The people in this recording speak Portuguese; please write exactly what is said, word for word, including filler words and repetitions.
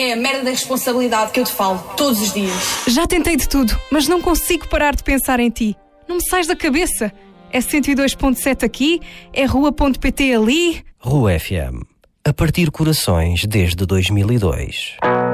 é a merda da responsabilidade que eu te falo todos os dias. Já tentei de tudo, mas não consigo parar de pensar em ti. Não me sais da cabeça. É cento e dois ponto sete aqui, é rua ponto pt ali. Rua F M. A partir corações desde dois mil e dois.